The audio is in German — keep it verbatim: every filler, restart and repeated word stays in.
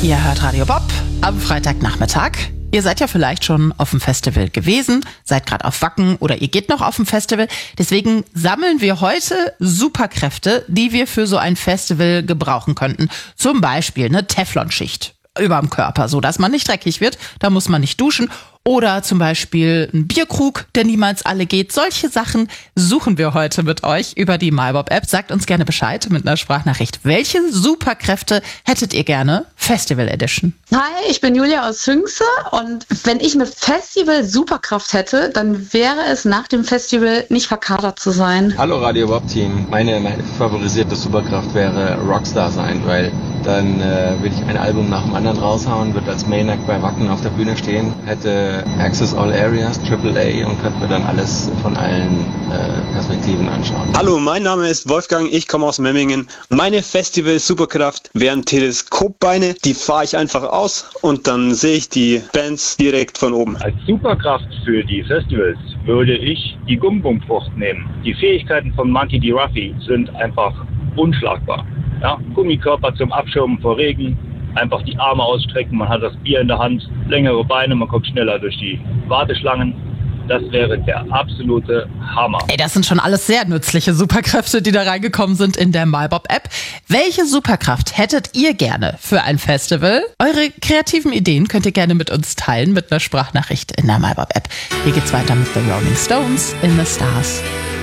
Ihr hört Radio Bob am Freitagnachmittag. Ihr seid ja vielleicht schon auf dem Festival gewesen, seid gerade auf Wacken oder ihr geht noch auf dem Festival. Deswegen sammeln wir heute Superkräfte, die wir für so ein Festival gebrauchen könnten. Zum Beispiel eine Teflonschicht überm Körper, so dass man nicht dreckig wird. Da muss man nicht duschen. Oder zum Beispiel ein Bierkrug, der niemals alle geht. Solche Sachen suchen wir heute mit euch über die MyBob-App. Sagt uns gerne Bescheid mit einer Sprachnachricht. Welche Superkräfte hättet ihr gerne? Festival Edition. Hi, ich bin Julia aus Hünxe und wenn ich eine Festival-Superkraft hätte, dann wäre es nach dem Festival nicht verkatert zu sein. Hallo Radio Bob-Team. Meine, meine favorisierte Superkraft wäre Rockstar sein, weil dann äh, würde ich ein Album nach dem anderen raushauen, würde als Main Act bei Wacken auf der Bühne stehen, hätte Access All Areas, Triple A und könnte mir dann alles von allen äh, Perspektiven anschauen. Hallo, mein Name ist Wolfgang, ich komme aus Memmingen. Meine Festival-Superkraft wären Teleskopbeine, die fahre ich einfach aus und dann sehe ich die Bands direkt von oben. Als Superkraft für die Festivals würde ich die Gum-Gum-Frucht nehmen. Die Fähigkeiten von Monkey D. Ruffy sind einfach unschlagbar. Ja, Gummikörper zum Abschirmen vor Regen, einfach die Arme ausstrecken, man hat das Bier in der Hand, längere Beine, man kommt schneller durch die Warteschlangen. Das wäre der absolute Hammer. Ey, das sind schon alles sehr nützliche Superkräfte, die da reingekommen sind in der MyBob-App. Welche Superkraft hättet ihr gerne für ein Festival? Eure kreativen Ideen könnt ihr gerne mit uns teilen mit einer Sprachnachricht in der MyBob-App. Hier geht's weiter mit The Rolling Stones in the Stars.